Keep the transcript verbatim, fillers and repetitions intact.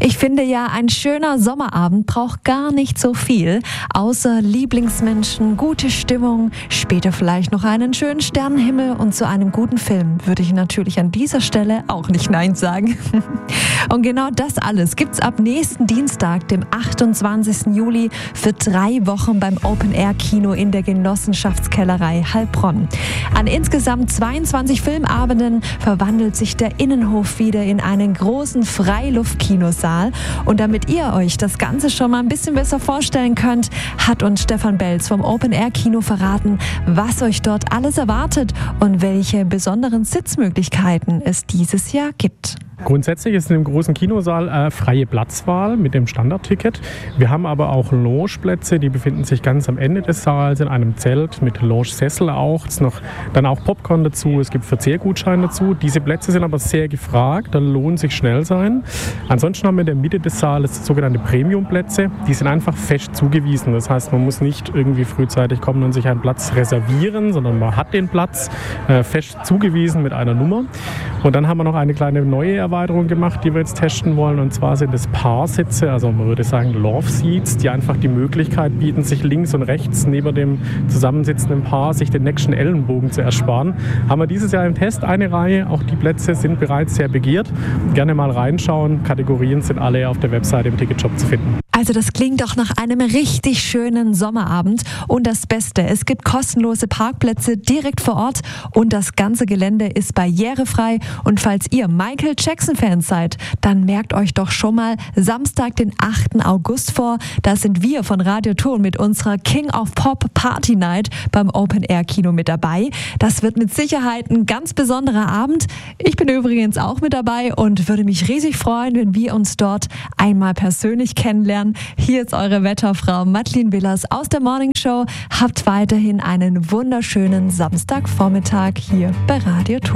Ich finde ja, ein schöner Sommerabend braucht gar nicht so viel, außer Lieblingsmenschen, gute Stimmung, später vielleicht noch einen schönen Sternenhimmel und zu einem guten Film würde ich natürlich an dieser Stelle auch nicht Nein sagen. Und genau das alles gibt's ab nächsten Dienstag, dem achtundzwanzigsten Juli, für drei Wochen beim Open-Air-Kino in der Genossenschaftskellerei Heilbronn. An insgesamt zweiundzwanzig Filmabenden verwandelt sich der Innenhof wieder in einen großen Freiluftkinosaal. Und damit ihr euch das Ganze schon mal ein bisschen besser vorstellen könnt, hat uns Stefan Belz vom Open-Air-Kino verraten, was euch dort alles erwartet und welche besonderen Sitzmöglichkeiten es dieses Jahr gibt. Grundsätzlich ist in dem großen Kinosaal äh, freie Platzwahl mit dem Standardticket. Wir haben aber auch Logeplätze, die befinden sich ganz am Ende des Saals in einem Zelt mit Logesessel auch. Es ist noch dann auch Popcorn dazu, es gibt Verzehrgutscheine dazu. Diese Plätze sind aber sehr gefragt, da lohnt sich schnell sein. Ansonsten haben wir in der Mitte des Saales sogenannte Premiumplätze, die sind einfach fest zugewiesen. Das heißt, man muss nicht irgendwie frühzeitig kommen und sich einen Platz reservieren, sondern man hat den Platz äh, fest zugewiesen mit einer Nummer. Und dann haben wir noch eine kleine neue Erweiterung gemacht, die wir jetzt testen wollen. Und zwar sind es Paarsitze, also man würde sagen Love Seats, die einfach die Möglichkeit bieten, sich links und rechts neben dem zusammensitzenden Paar sich den nächsten Ellenbogen zu ersparen. Haben wir dieses Jahr im Test eine Reihe. Auch die Plätze sind bereits sehr begehrt. Gerne mal reinschauen. Kategorien sind alle auf der Webseite im Ticketshop zu finden. Also das klingt doch nach einem richtig schönen Sommerabend. Und das Beste, es gibt kostenlose Parkplätze direkt vor Ort und das ganze Gelände ist barrierefrei. Und falls ihr Michael Jackson-Fans seid, dann merkt euch doch schon mal Samstag, den achten August vor. Da sind wir von Radio Ton mit unserer King of Pop Party Night beim Open-Air-Kino mit dabei. Das wird mit Sicherheit ein ganz besonderer Abend. Ich bin übrigens auch mit dabei und würde mich riesig freuen, wenn wir uns dort einmal persönlich kennenlernen. Hier ist eure Wetterfrau Madeleine Willers aus der Morning Show. Habt weiterhin einen wunderschönen Samstagvormittag hier bei Radio Ton.